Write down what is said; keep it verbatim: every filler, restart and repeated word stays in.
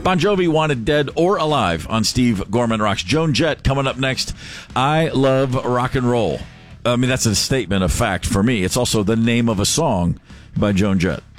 Bon Jovi wanted dead or alive on Steve Gorman Rocks. Joan Jett coming up next. I love rock and roll. I mean, that's a statement of fact for me. It's also the name of a song by Joan Jett.